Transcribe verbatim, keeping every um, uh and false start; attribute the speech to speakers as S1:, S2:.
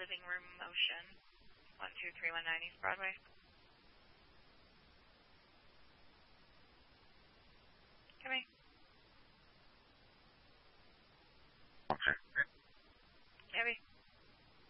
S1: Living Room Motion, one two three one nine East Broadway.